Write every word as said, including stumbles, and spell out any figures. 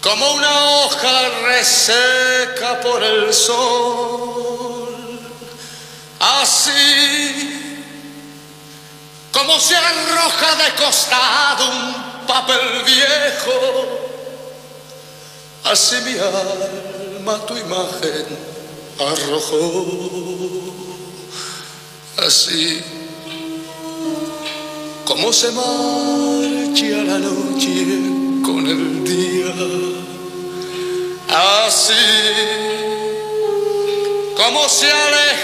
como una hoja reseca por el sol, así como se arroja de costado un papel viejo, así mi alma tu imagen arrojó, así como se marcha la noche con el día, así como se aleja